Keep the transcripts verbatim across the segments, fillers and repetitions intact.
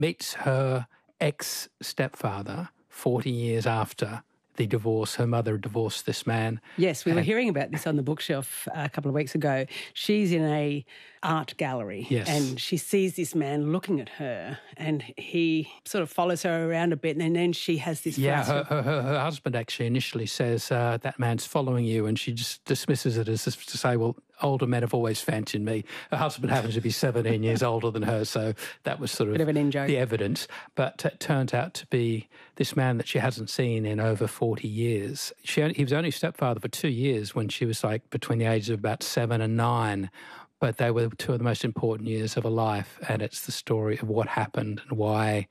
meets her ex-stepfather forty years after the divorce. Her mother divorced this man. Yes, we were hearing about this on the bookshelf a couple of weeks ago. She's in a art gallery, yes, and she sees this man looking at her, and he sort of follows her around a bit, and then she has this yeah flash her, of... her, her husband actually initially says uh, that man's following you, and she just dismisses it as to say, well, older men have always fancied me. Her husband happens to be seventeen years older than her, so that was sort of, Bit of an in-joke. The evidence. But it turned out to be this man that she hasn't seen in over forty years. She only, he was only stepfather for two years when she was like between the ages of about seven and nine. But they were two of the most important years of her life, and it's the story of what happened and why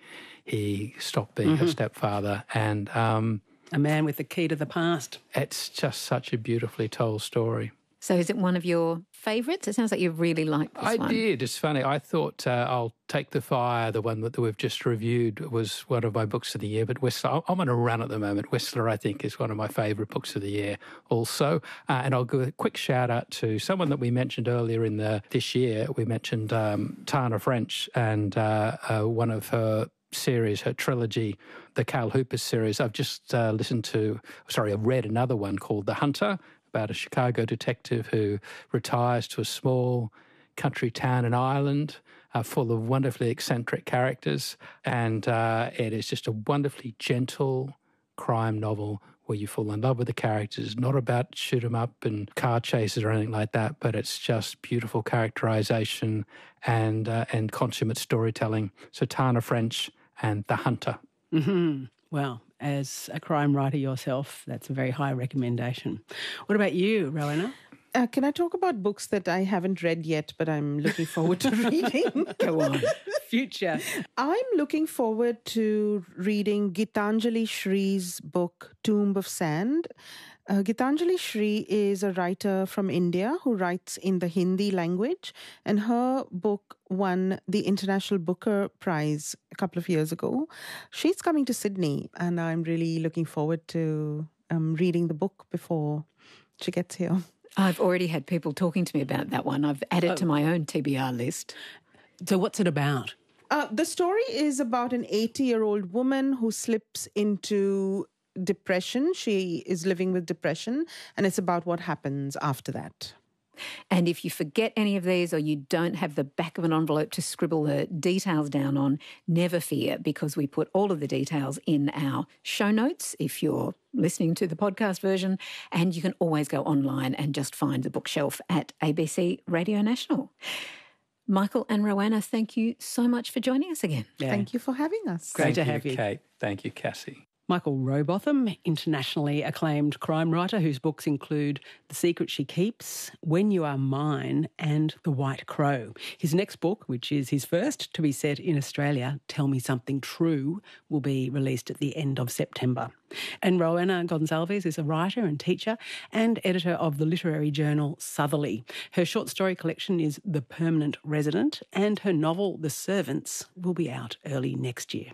he stopped being mm-hmm. her stepfather. And um, a man with the key to the past. It's just such a beautifully told story. So is it one of your favourites? It sounds like you really liked this I one. I did. It's funny. I thought uh, I'll Take the Fire, the one that we've just reviewed, was one of my books of the year. But Whistler, I'm on a run at the moment. Whistler, I think, is one of my favourite books of the year also. Uh, and I'll give a quick shout out to someone that we mentioned earlier in the this year. We mentioned um, Tana French and uh, uh, one of her series, her trilogy, the Cal Hooper series. I've just uh, listened to, sorry, I've read another one called The Hunter, about a Chicago detective who retires to a small country town in Ireland uh, full of wonderfully eccentric characters. And uh, it is just a wonderfully gentle crime novel where you fall in love with the characters. Not about shoot 'em up and car chases or anything like that, but it's just beautiful characterization and, uh, and consummate storytelling. So Tana French and The Hunter. Mm-hmm. Well, as a crime writer yourself, that's a very high recommendation. What about you, Rowena? Uh, can I talk about books that I haven't read yet, but I'm looking forward to reading? Go on. Future. I'm looking forward to reading Gitanjali Shree's book, Tomb of Sand. Uh, Gitanjali Shree is a writer from India who writes in the Hindi language, and her book won the International Booker Prize a couple of years ago. She's coming to Sydney, and I'm really looking forward to um, reading the book before she gets here. I've already had people talking to me about that one. I've added oh. to my own T B R list. So what's it about? Uh, the story is about an eighty-year-old woman who slips into depression. She is living with depression, and it's about what happens after that. And if you forget any of these or you don't have the back of an envelope to scribble the details down on, never fear, because we put all of the details in our show notes if you're listening to the podcast version, and you can always go online and just find the bookshelf at A B C Radio National. Michael and Rowena, thank you so much for joining us again. Yeah. Thank you for having us. Great Thank to you, have you. Kate. Thank you, Cassie. Michael Rowbotham, internationally acclaimed crime writer whose books include The Secret She Keeps, When You Are Mine, and The White Crow. His next book, which is his first to be set in Australia, Tell Me Something True, will be released at the end of September. And Rowena Gonsalves is a writer and teacher and editor of the literary journal Southerly. Her short story collection is The Permanent Resident, and her novel The Servants will be out early next year.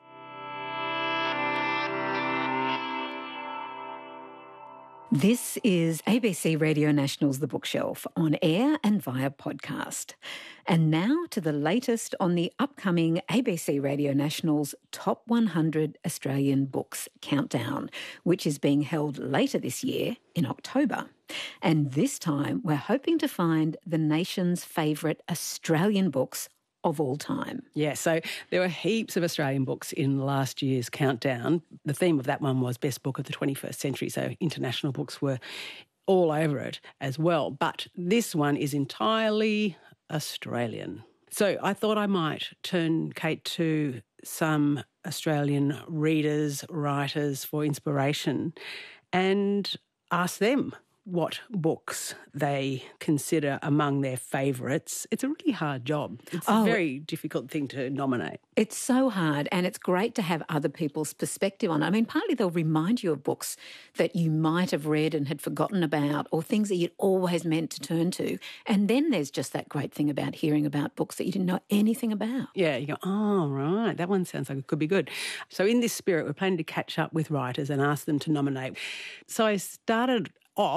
This is A B C Radio National's The Bookshelf, on air and via podcast. And now to the latest on the upcoming A B C Radio National's Top one hundred Australian Books Countdown, which is being held later this year in October. And this time we're hoping to find the nation's favourite Australian books of all time. Yeah, so there were heaps of Australian books in last year's countdown. The theme of that one was Best Book of the twenty-first century, so international books were all over it as well. But this one is entirely Australian. So I thought I might turn, Kate, to some Australian readers, writers for inspiration and ask them what books they consider among their favourites. It's a really hard job. It's oh, a very difficult thing to nominate. It's so hard, and it's great to have other people's perspective on it. I mean, partly they'll remind you of books that you might have read and had forgotten about, or things that you'd always meant to turn to. And then there's just that great thing about hearing about books that you didn't know anything about. Yeah, you go, oh, right, that one sounds like it could be good. So in this spirit, we're planning to catch up with writers and ask them to nominate. So I started off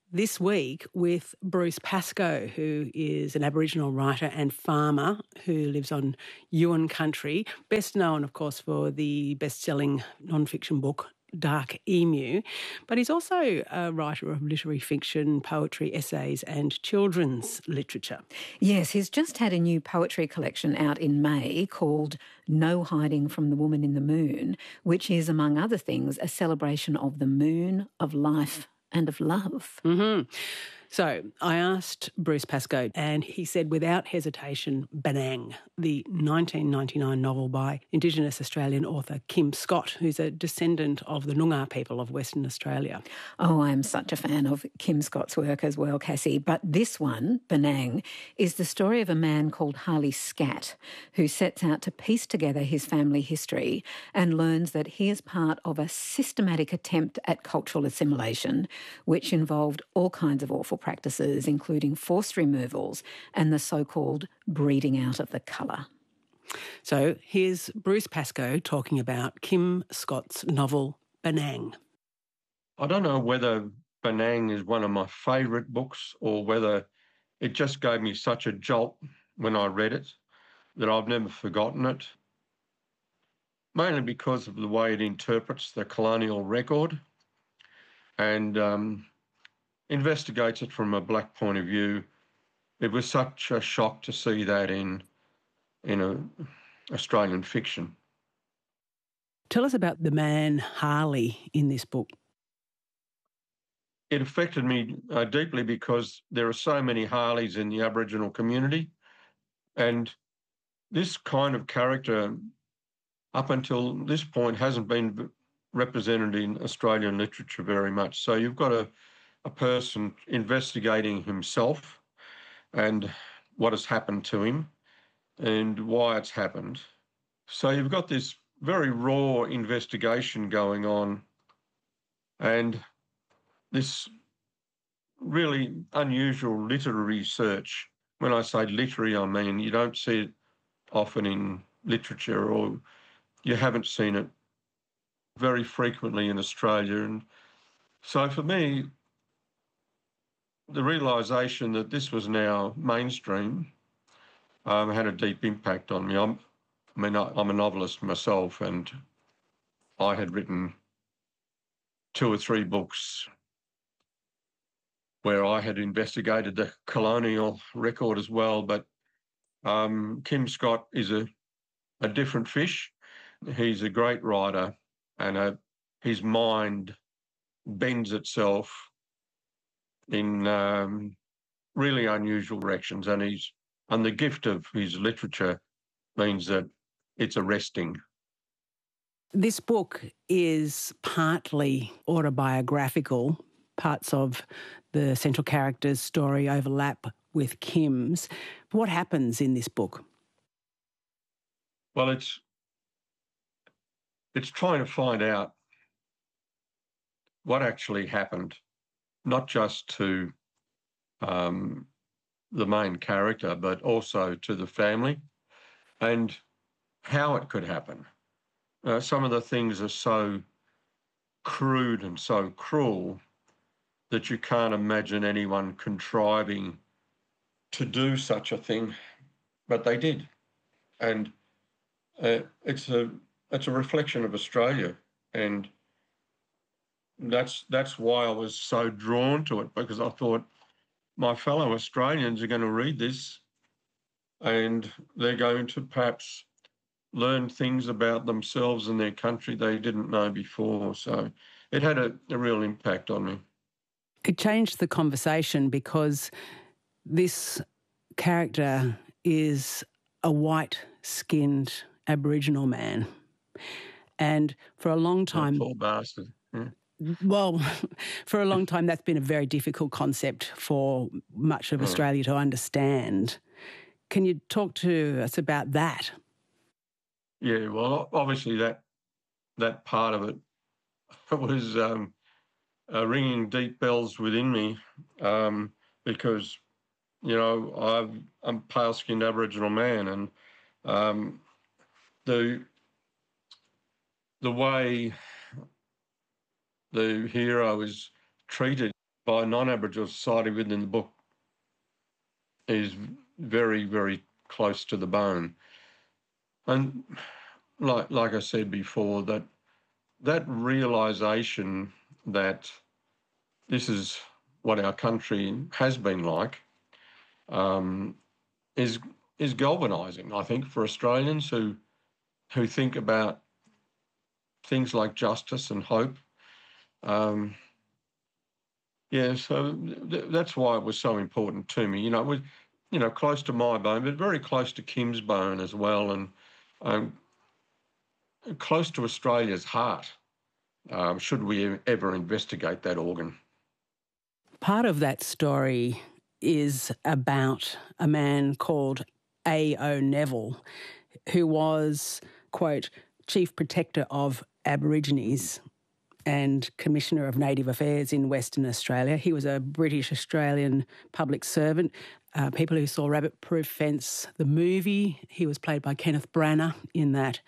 this week with Bruce Pascoe, who is an Aboriginal writer and farmer who lives on Yuin country, best known, of course, for the best-selling non-fiction book Dark Emu, but he's also a writer of literary fiction, poetry, essays and children's literature. Yes, he's just had a new poetry collection out in May called No Hiding from the Woman in the Moon, which is, among other things, a celebration of the moon, of life and of love. Mm-hmm. So I asked Bruce Pascoe and he said without hesitation, Benang, the nineteen ninety-nine novel by Indigenous Australian author Kim Scott, who's a descendant of the Noongar people of Western Australia. Oh, I'm such a fan of Kim Scott's work as well, Cassie. But this one, Benang, is the story of a man called Harley Scat, who sets out to piece together his family history and learns that he is part of a systematic attempt at cultural assimilation, which involved all kinds of awful practices, including forced removals and the so-called breeding out of the colour. So here's Bruce Pascoe talking about Kim Scott's novel Benang. I don't know whether Benang is one of my favourite books or whether it just gave me such a jolt when I read it that I've never forgotten it, mainly because of the way it interprets the colonial record and um, investigates it from a black point of view. It was such a shock to see that in in a Australian fiction. Tell us about the man Harley in this book. It affected me uh, deeply because there are so many Harleys in the Aboriginal community, and this kind of character, up until this point, hasn't been represented in Australian literature very much. So you've got a a person investigating himself and what has happened to him and why it's happened. So you've got this very raw investigation going on and this really unusual literary search. When I say literary, I mean you don't see it often in literature, or you haven't seen it very frequently in Australia. And so for me, the realisation that this was now mainstream um, had a deep impact on me. I'm, I mean, I, I'm a novelist myself, and I had written two or three books where I had investigated the colonial record as well. But um, Kim Scott is a, a different fish. He's a great writer, and a, his mind bends itself in um, really unusual directions, and he's and the gift of his literature means that it's arresting. This book is partly autobiographical. Parts of the central character's story overlap with Kim's. What happens in this book? Well, it's it's trying to find out what actually happened, not just to um, the main character, but also to the family and how it could happen. Uh, some of the things are so crude and so cruel that you can't imagine anyone contriving to do such a thing, but they did. And uh, it's a it's a reflection of Australia, and That's that's why I was so drawn to it, because I thought my fellow Australians are going to read this and they're going to perhaps learn things about themselves and their country they didn't know before. So it had a, a real impact on me. It changed the conversation because this character is a white-skinned Aboriginal man. And for a long time... That poor bastard. Yeah. Well, for a long time, that's been a very difficult concept for much of Australia to understand. Can you talk to us about that? Yeah, well, obviously that that part of it was um, uh, ringing deep bells within me um, because, you know, I've, I'm a pale-skinned Aboriginal man, and um, the the way the hero is treated by non-Aboriginal society within the book is very, very close to the bone. And like like I said before, that that realisation that this is what our country has been like um, is is galvanising, I think, for Australians who who think about things like justice and hope. Um, yeah, so th- that's why it was so important to me. You know, it was, you know, close to my bone, but very close to Kim's bone as well, and um, close to Australia's heart, um, should we ever investigate that organ. Part of that story is about a man called A O Neville, who was, quote, Chief Protector of Aborigines and Commissioner of Native Affairs in Western Australia. He was a British-Australian public servant. Uh, people who saw Rabbit Proof Fence, the movie, he was played by Kenneth Branagh in that.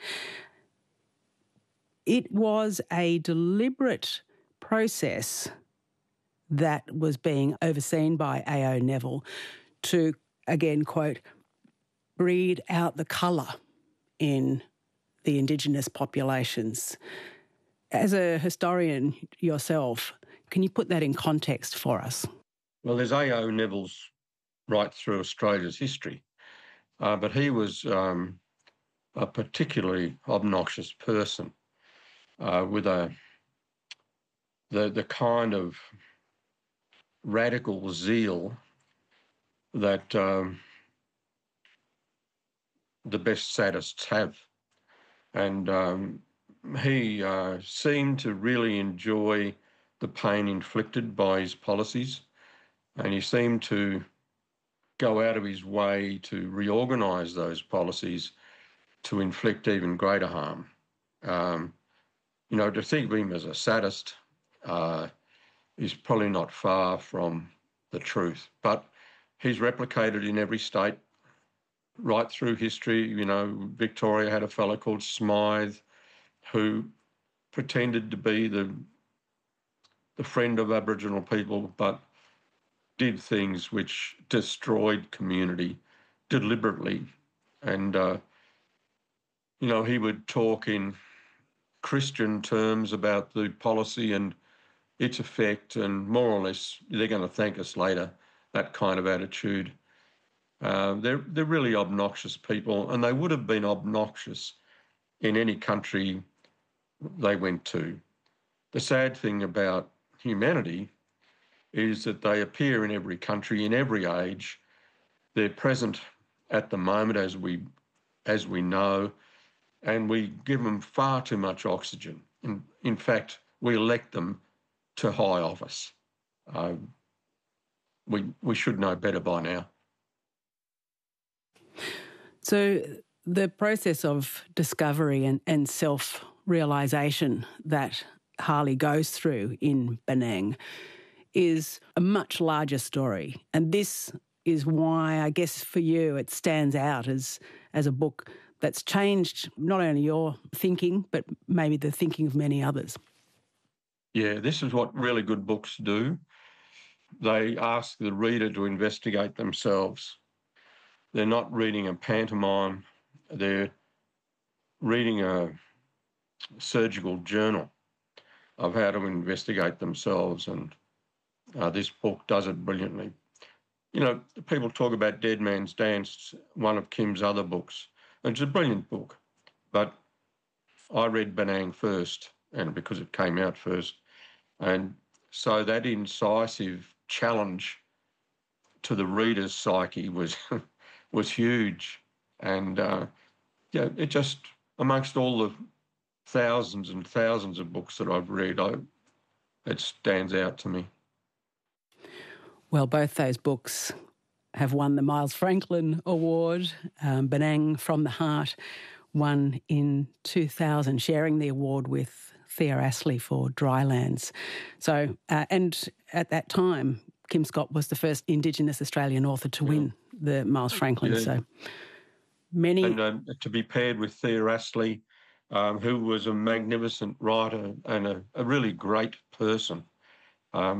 It was a deliberate process that was being overseen by A O Neville to, again, quote, breed out the colour in the Indigenous populations. As a historian yourself, can you put that in context for us? Well, there's A O Neville's right through Australia's history, uh, but he was um, a particularly obnoxious person uh, with a the the kind of radical zeal that um, the best sadists have. And um, he uh, seemed to really enjoy the pain inflicted by his policies, and he seemed to go out of his way to reorganise those policies to inflict even greater harm. Um, you know, to think of him as a sadist uh, is probably not far from the truth, but he's replicated in every state right through history. You know, Victoria had a fellow called Smythe who pretended to be the the friend of Aboriginal people, but did things which destroyed community deliberately. And, uh, you know, he would talk in Christian terms about the policy and its effect, and more or less, they're going to thank us later, that kind of attitude. Uh, they're, they're really obnoxious people, and they would have been obnoxious in any country they went to. The sad thing about humanity is that they appear in every country, in every age. They're present at the moment, as we, as we know, and we give them far too much oxygen. In, in fact, we elect them to high office. Uh, we, we should know better by now. So the process of discovery and, and self-realisation that Harley goes through in Benang is a much larger story. And this is why, I guess, for you, it stands out as, as a book that's changed not only your thinking, but maybe the thinking of many others. Yeah, this is what really good books do. They ask the reader to investigate themselves. They're not reading a pantomime. They're reading a surgical journal of how to investigate themselves, and uh, this book does it brilliantly. You know, people talk about Dead Man's Dance, one of Kim's other books. It's a brilliant book, but I read Benang first, and because it came out first. And so that incisive challenge to the reader's psyche was was huge. And, uh, yeah, it just, amongst all the thousands and thousands of books that I've read, I, it stands out to me. Well, both those books have won the Miles Franklin Award. Um, Benang From the Heart won in two thousand, sharing the award with Thea Astley for Drylands. So, uh, and at that time, Kim Scott was the first Indigenous Australian author to yeah. win the Miles Franklin. Yeah. So many... And um, to be paired with Thea Astley, um, who was a magnificent writer and a, a really great person. Um,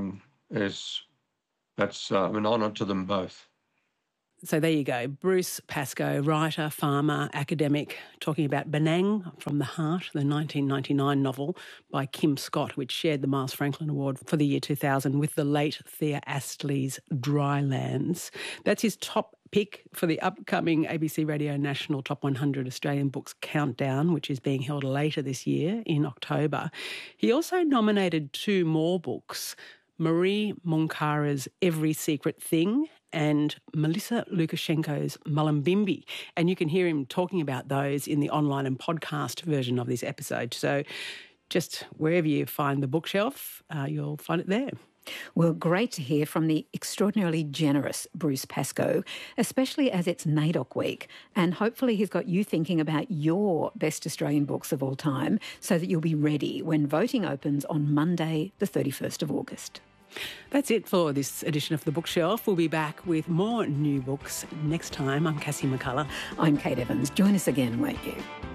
is that's uh, an honour to them both. So there you go. Bruce Pascoe, writer, farmer, academic, talking about Benang from the Heart, the nineteen ninety-nine novel by Kim Scott, which shared the Miles Franklin Award for the year two thousand with the late Thea Astley's Drylands. That's his top pick for the upcoming A B C Radio National Top one hundred Australian Books Countdown, which is being held later this year in October. He also nominated two more books, Marie Munkara's Every Secret Thing and Melissa Lukashenko's Mullumbimby. And you can hear him talking about those in the online and podcast version of this episode. So just wherever you find the bookshelf, uh, you'll find it there. Well, great to hear from the extraordinarily generous Bruce Pascoe, especially as it's NAIDOC week. And hopefully he's got you thinking about your best Australian books of all time so that you'll be ready when voting opens on Monday, the thirty-first of August. That's it for this edition of The Bookshelf. We'll be back with more new books next time. I'm Cassie McCullough. I'm Kate Evans. Join us again, won't you?